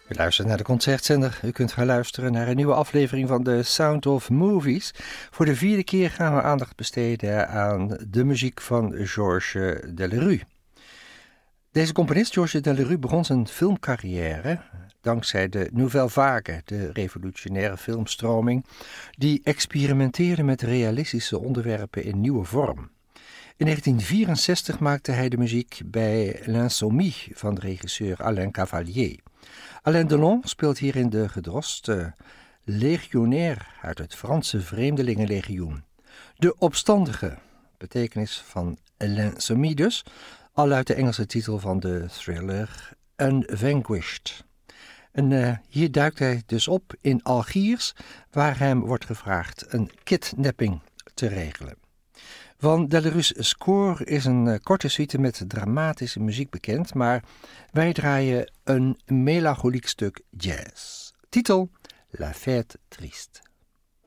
U luistert naar de Concertzender. U kunt gaan luisteren naar een nieuwe aflevering van de Sound of Movies. Voor de 4e keer gaan we aandacht besteden aan de muziek van Georges Delerue. Deze componist, Georges Delerue, begon zijn filmcarrière dankzij de Nouvelle Vague, de revolutionaire filmstroming, die experimenteerde met realistische onderwerpen in nieuwe vorm. In 1964 maakte hij de muziek bij L'Insomnie van de regisseur Alain Cavalier. Alain Delon speelt hierin de gedroste legionair uit het Franse Vreemdelingenlegioen. De opstandige, betekenis van L'Insomnie dus, al uit de Engelse titel van de thriller Unvanquished. En hier duikt hij dus op in Algiers, waar hem wordt gevraagd een kidnapping te regelen. Van Delerue's score is een korte suite met dramatische muziek bekend, maar wij draaien een melancholiek stuk jazz. Titel La Fête Triste.